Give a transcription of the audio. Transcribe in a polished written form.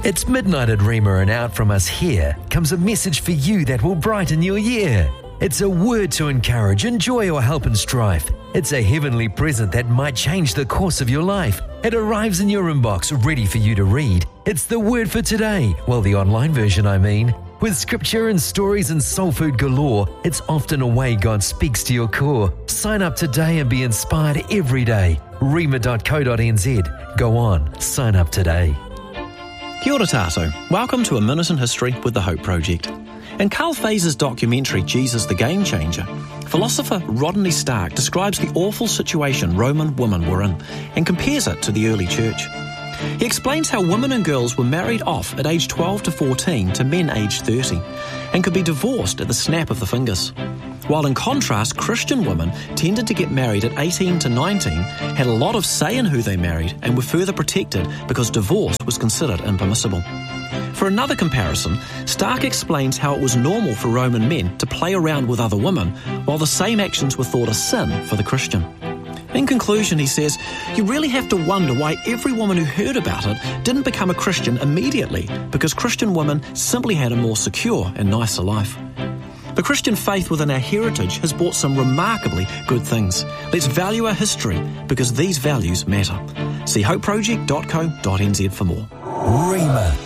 It's midnight at Rhema, and out from us here comes a message for you that will brighten your year. It's a word to encourage, enjoy, or help in strife. It's a heavenly present that might change the course of your life. It arrives in your inbox, ready for you to read. It's the word for today, well, the online version, I mean. With scripture and stories and soul food galore, it's often a way God speaks to your core. Sign up today and be inspired every day. Rhema.co.nz. Go on, sign up today. Kia ora tātou. Welcome to A Minute in History with the Hope Project. In Carl Faze's documentary Jesus the Game Changer, philosopher Rodney Stark describes the awful situation Roman women were in and compares it to the early church. He explains how women and girls were married off at age 12 to 14 to men aged 30 and could be divorced at the snap of the fingers. While in contrast, Christian women tended to get married at 18 to 19, had a lot of say in who they married, and were further protected because divorce was considered impermissible. For another comparison, Stark explains how it was normal for Roman men to play around with other women, while the same actions were thought a sin for the Christian. In conclusion, he says, you really have to wonder why every woman who heard about it didn't become a Christian immediately, because Christian women simply had a more secure and nicer life. The Christian faith within our heritage has brought some remarkably good things. Let's value our history, because these values matter. See hopeproject.co.nz for more. Rhema